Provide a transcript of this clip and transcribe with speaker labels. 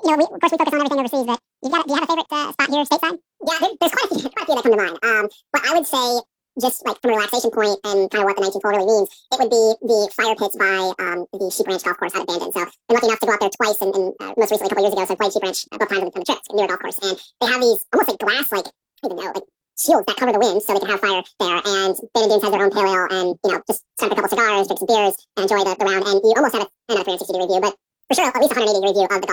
Speaker 1: we of course we focus on everything overseas, but do you have a favorite spot here stateside? Yeah, there's quite a few that come to mind. But I would say, just like from a relaxation point and kind of what the 19th hole really means, it would be the fire pits by the Sheep Ranch Golf Course out of Bandon. So I'm lucky enough to go out there twice, and most recently a couple years ago, so I played Sheep Ranch both times on the trips near a golf course, and they have these almost like glass, like I don't even know, like shields that cover the wind so they can have fire there. And Bandon Dunes has their own pale ale, and just start a couple cigars, drink some beers, and enjoy the round. And you almost have an 360 degree view, but for sure at least 180 degree view of the